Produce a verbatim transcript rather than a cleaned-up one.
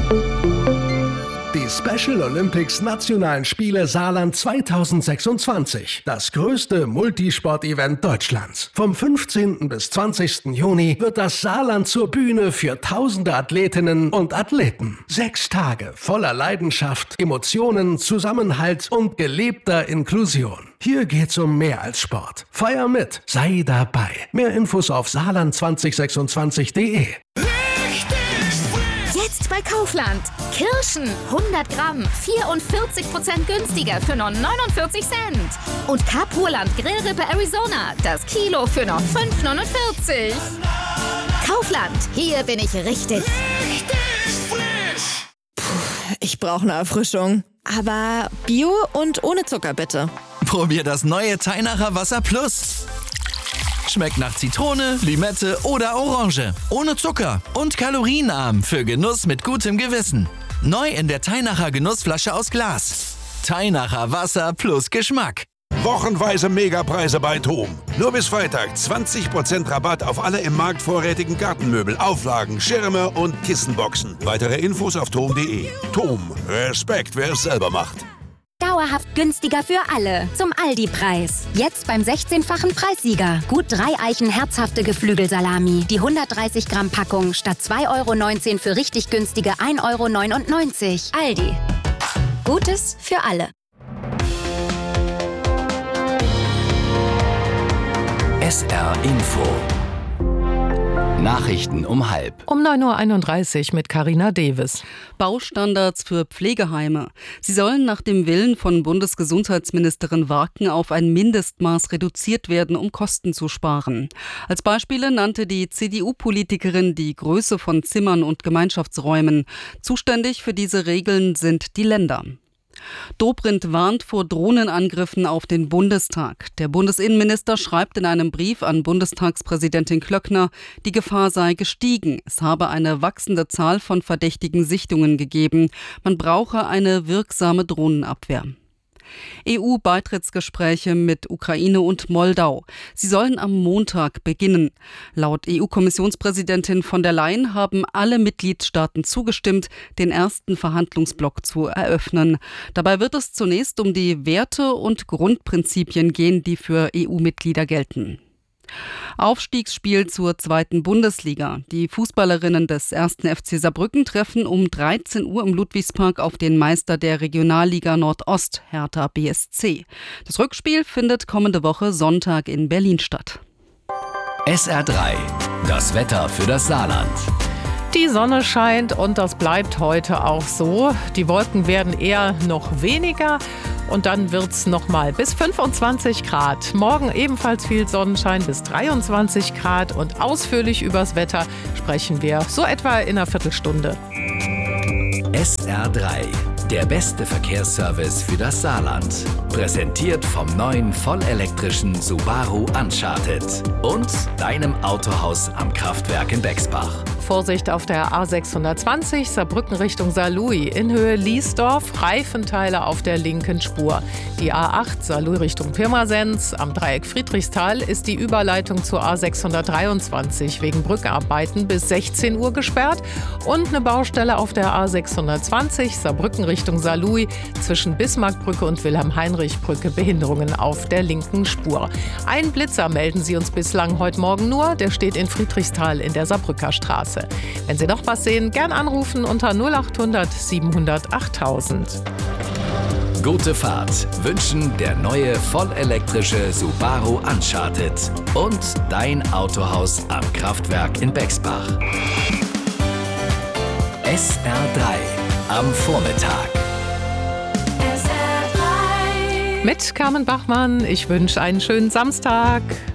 Die Special Olympics Nationalen Spiele Saarland zweitausendsechsundzwanzig. Das größte Multisport-Event Deutschlands. Vom fünfzehnten bis zwanzigsten Juni wird das Saarland zur Bühne für tausende Athletinnen und Athleten. Sechs Tage voller Leidenschaft, Emotionen, Zusammenhalt und gelebter Inklusion. Hier geht's um mehr als Sport. Feier mit, sei dabei. Mehr Infos auf saarland zwanzig sechsundzwanzig punkt de. Jetzt bei Kaufland. Kirschen hundert Gramm, vierundvierzig Prozent günstiger für nur neunundvierzig Cent. Und Kapurland Grillrippe Arizona, das Kilo für nur fünf neunundvierzig. Kaufland, hier bin ich richtig. Richtig frisch. Puh, ich brauche eine Erfrischung. Aber Bio und ohne Zucker bitte. Probier das neue Teinacher Wasser Plus. Schmeckt nach Zitrone, Limette oder Orange. Ohne Zucker und kalorienarm für Genuss mit gutem Gewissen. Neu in der Teinacher Genussflasche aus Glas. Teinacher Wasser plus Geschmack. Wochenweise Megapreise bei TOM. Nur bis Freitag zwanzig Prozent Rabatt auf alle im Markt vorrätigen Gartenmöbel, Auflagen, Schirme und Kissenboxen. Weitere Infos auf tom punkt de. TOM. Respekt, wer es selber macht. Dauerhaft günstiger für alle. Zum Aldi-Preis. Jetzt beim sechzehnfachen Preissieger. Gut drei Eichen herzhafte Geflügelsalami. Die hundertdreißig Gramm Packung statt zwei Euro neunzehn für richtig günstige ein Euro neunundneunzig. Aldi. Gutes für alle. S R Info. Nachrichten um halb. Um neun Uhr einunddreißig mit Carina Davis. Baustandards für Pflegeheime. Sie sollen nach dem Willen von Bundesgesundheitsministerin Warken auf ein Mindestmaß reduziert werden, um Kosten zu sparen. Als Beispiele nannte die C D U-Politikerin die Größe von Zimmern und Gemeinschaftsräumen. Zuständig für diese Regeln sind die Länder. Dobrindt warnt vor Drohnenangriffen auf den Bundestag. Der Bundesinnenminister schreibt in einem Brief an Bundestagspräsidentin Klöckner, die Gefahr sei gestiegen. Es habe eine wachsende Zahl von verdächtigen Sichtungen gegeben. Man brauche eine wirksame Drohnenabwehr. E U-Beitrittsgespräche mit Ukraine und Moldau. Sie sollen am Montag beginnen. Laut E U-Kommissionspräsidentin von der Leyen haben alle Mitgliedstaaten zugestimmt, den ersten Verhandlungsblock zu eröffnen. Dabei wird es zunächst um die Werte und Grundprinzipien gehen, die für E U-Mitglieder gelten. Aufstiegsspiel zur zweiten Bundesliga. Die Fußballerinnen des ersten F C Saarbrücken treffen um dreizehn Uhr im Ludwigspark auf den Meister der Regionalliga Nordost, Hertha B S C. Das Rückspiel findet kommende Woche Sonntag in Berlin statt. S R drei. Das Wetter für das Saarland. Die Sonne scheint und das bleibt heute auch so. Die Wolken werden eher noch weniger und dann wird es nochmal bis fünfundzwanzig Grad. Morgen ebenfalls viel Sonnenschein bis dreiundzwanzig Grad und ausführlich übers Wetter sprechen wir so etwa in einer Viertelstunde. S R drei. Der beste Verkehrsservice für das Saarland. Präsentiert vom neuen vollelektrischen Subaru Uncharted und deinem Autohaus am Kraftwerk in Bexbach. Vorsicht auf der A sechshundertzwanzig, Saarbrücken Richtung Saarlouis, in Höhe Liesdorf, Reifenteile auf der linken Spur. Die A acht, Saarlouis Richtung Pirmasens, am Dreieck Friedrichsthal ist die Überleitung zur A sechshundertdreiundzwanzig wegen Brückenarbeiten bis sechzehn Uhr gesperrt und eine Baustelle auf der A sechshundertzwanzig, Saarbrücken Richtung Saarlouis, zwischen Bismarckbrücke und Wilhelm-Heinrich-Brücke Behinderungen auf der linken Spur. Ein Blitzer melden sie uns bislang heute Morgen nur, der steht in Friedrichsthal in der Saarbrücker Straße. Wenn Sie noch was sehen, gern anrufen unter null acht hundert siebenhundert achttausend. Gute Fahrt wünschen der neue vollelektrische Subaru Uncharted und dein Autohaus am Kraftwerk in Bexbach. S R drei am Vormittag. Mit Carmen Bachmann, ich wünsche einen schönen Samstag.